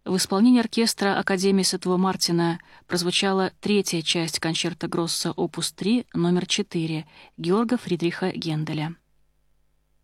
В исполнении оркестра Академии Святого Мартина прозвучала третья часть концерта Гросса опус 3, номер 4 Георга Фридриха Генделя.